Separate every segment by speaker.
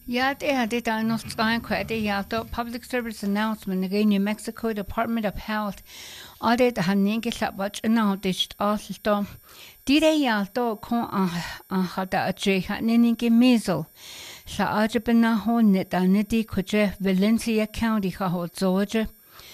Speaker 1: Ja, det har det der nog streng det ja, Public Service Announcement i New Mexico Department of Health. Og det der han ikke slapper nå det også då. De der ja då kon har der at je har ikke measle. Så ajbena honne der nedi kuje Valencia County har Georgia.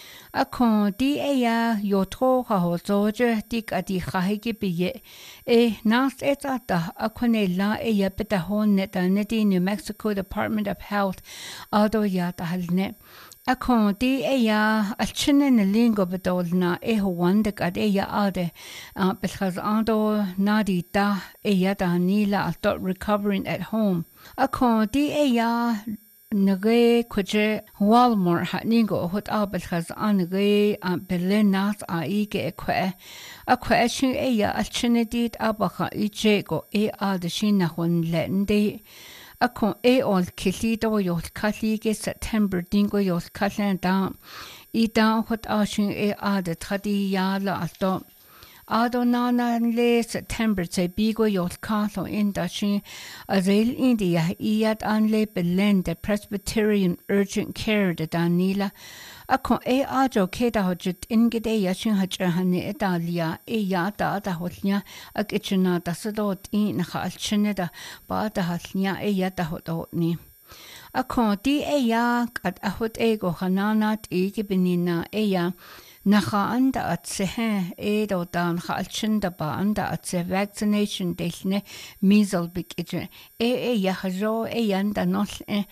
Speaker 1: Akon di ja yotro ha zoje dik adi khahige biye nas etata akonella ya beta honne da nedi New Mexico Department of Health ado ya ta halne akon di ja alchinen lingo bedolna wande kad ya ade because ando nadi da ya da nila alto recovering at home akon di ja Nage kuje Walmart hat ningo hot abel khaz ange belenas aige ekwe akwe shin ya alchinedit abaha ichego adshina hon lende akon all kilido yol kalige September dingo yol kalenda ida hot ashin ad thadi ya la alto Adonana le September se bigo yol kalo indashin azil India iat anle belen the Presbyterian Urgent Care de Danila akon ajo keda hojit ingede yashin hajahani etalia yata da hotnya akichna da sadot in khalchineda ba da halnya yata hotni akon di ya kat ahot ego hananat benina ya Nacha anda at sehe edo dan khalchinda ba anda at se vaccination delne measle bikje ya hajo yanda nol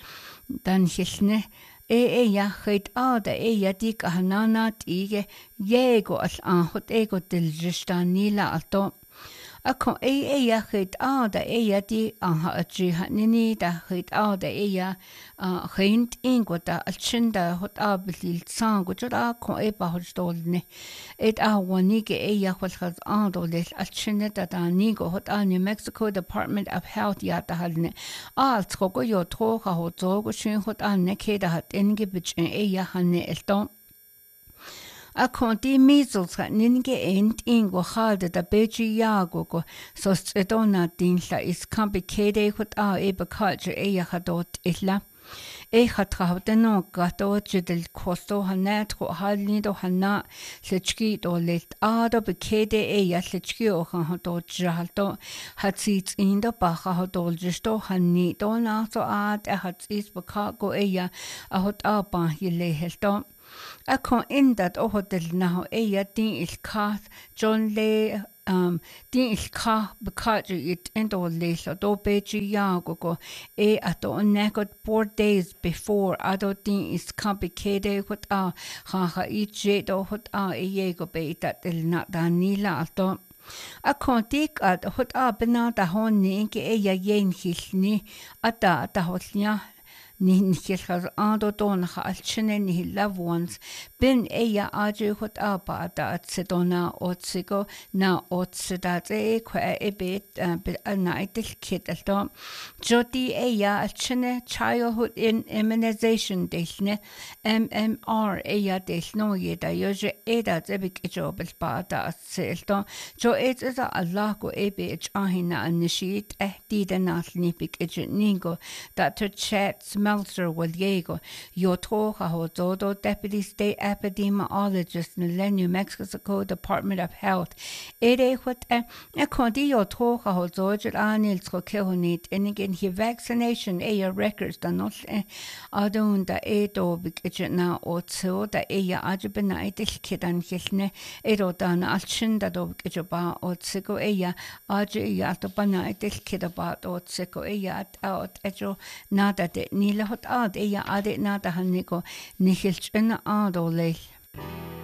Speaker 1: dan hilne ya khait ada ya dik hanana tige yego al hot ego del jistanila alto akon ya khait ada ya di ha aji hanini da khait ada ya khint ingota alchinda hot abil sango jada kon ba hostolne et wanike ya khal ado le alchinda da nigo hot New Mexico Department of Health ya da halne trogo yo troga hot zogo shin hot ne keda hat inge bich ya hanne elton Akon di measles ninge ingo halde da beji yago go so stedona dinla is complicated hot culture ya hadot illa hatra no gato jidel kosto hanet ho halnido hanna lechki do let ado bekede ya lechki o hato jalto hatsit in der bacha hodol jisto hanni do na so hat is bakago ya hot ba yele helto Akon indat ohodel naho din ilkath John le din ilka bekaji it endo leso do beji yago ato nekot 4 days before ado din is complicated hot ha ije do hot yego beita del na danila ato Akon dik at hot bena da honni ke ya yen hilni ata holnya Ni khaz ando don khalchine ni loved ones bin ya aju hot aba da atsedona otsigo na otsida kwa ebet anaitil kitalto joti ya alchine childhood immunization delne MMR ya delno yeda yoje eda zebik ejobel ba da atselto jo it is Allah go ebet ahina anishit dida natni bik ejningo that to chats Meltzer Waliego, Yotoha Hododo, Deputy State Epidemiologist in New Mexico Department of Health. Ere what a condi Yotoha Hodoja Anil Skokehonit, and again he vaccination records the not adon da edo bikit na otso da ajabena itil kidan hilne edo dan alchin da do bikaba otsiko aja atopana itil kidaba otsiko at out ejo nada de nila hot ade nada haniko nihilch ina ado leil.